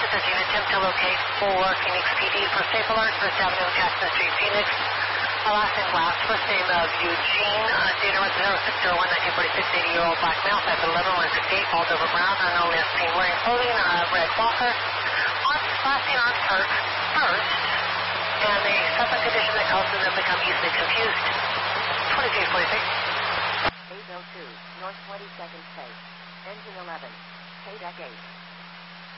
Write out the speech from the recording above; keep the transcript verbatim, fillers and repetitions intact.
thirteen, attempt to locate for Phoenix P D. First Safe Alert, First Avenue, Jackson Street, Phoenix. Last name Glass, first name of Eugene, uh, date of birth zero six zero one nineteen forty-six, eighty-year-old black male, five foot eleven, one sixty-eight, falls over brown, unknown last name, wearing clothing, uh, red walker. On flashing on perk first, and a subject condition that causes them to become easily confused. twenty-two forty-six. eight oh two, North twenty-second Place, engine eleven, K deck eight.